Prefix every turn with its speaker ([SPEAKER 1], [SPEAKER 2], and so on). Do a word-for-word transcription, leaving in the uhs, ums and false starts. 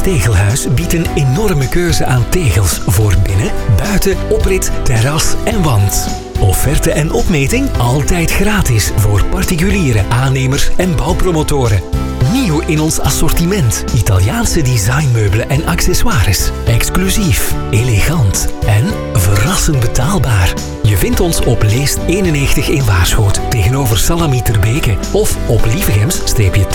[SPEAKER 1] Tegelhuis biedt een enorme keuze aan tegels voor binnen, buiten, oprit, terras en wand. Offerte en opmeting altijd gratis voor particuliere aannemers en bouwpromotoren. Nieuw in ons assortiment. Italiaanse designmeubelen en accessoires. Exclusief, elegant en verrassend betaalbaar. Je vindt ons op Leest eenennegentig in Waarschoot tegenover Salami ter Beke of op lievegems